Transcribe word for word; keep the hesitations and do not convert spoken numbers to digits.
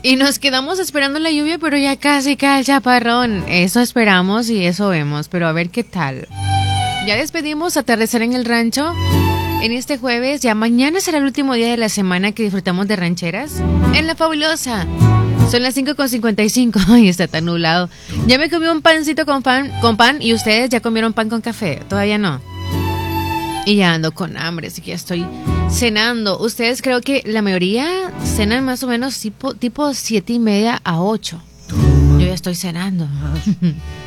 Y nos quedamos esperando la lluvia, pero ya casi cae el chaparrón. Eso esperamos y eso vemos, pero a ver qué tal. Ya despedimos Atardecer en el Rancho en este jueves. Ya mañana será el último día de la semana que disfrutamos de rancheras en La Fabulosa. Son las cinco con cincuenta y cinco. Ay, está tan nublado. Ya me comí un pancito con pan, con pan y ustedes ya comieron pan con café. Todavía no. Y ya ando con hambre, así que ya estoy cenando. Ustedes creo que la mayoría cenan más o menos tipo, tipo siete y media a ocho. Yo ya estoy cenando.